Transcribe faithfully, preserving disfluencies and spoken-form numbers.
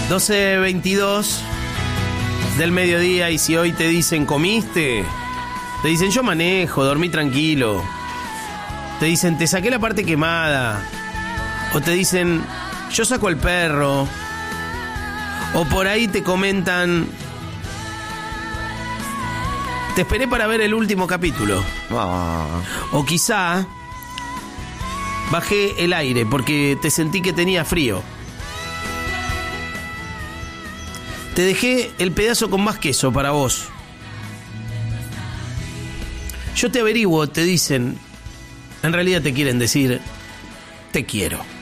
doce veintidós del mediodía, y si hoy te dicen comiste, te dicen yo manejo, dormí tranquilo, te dicen te saqué la parte quemada, o te dicen yo saco el perro, o por ahí te comentan te esperé para ver el último capítulo, Ah. o quizá bajé el aire porque te sentí que tenía frío. Te dejé el pedazo con más queso para vos. Yo te averiguo, te dicen. En realidad te quieren decir, te quiero.